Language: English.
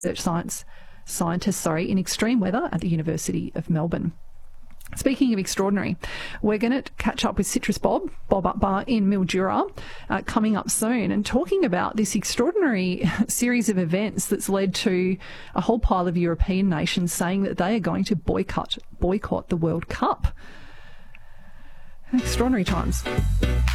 scientists in extreme weather at the University of Melbourne. Speaking of extraordinary, we're going to catch up with Citrus Bob Up in Mildura coming up soon, and talking about this extraordinary series of events that's led to a whole pile of European nations saying that they are going to boycott the World Cup. Extraordinary times.